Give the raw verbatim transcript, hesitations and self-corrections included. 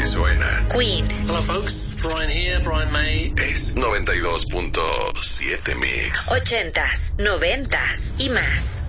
que suena. Queen. Hello folks, Brian here, Brian May. Es noventa y dos punto siete Mix. Ochentas, noventas y más.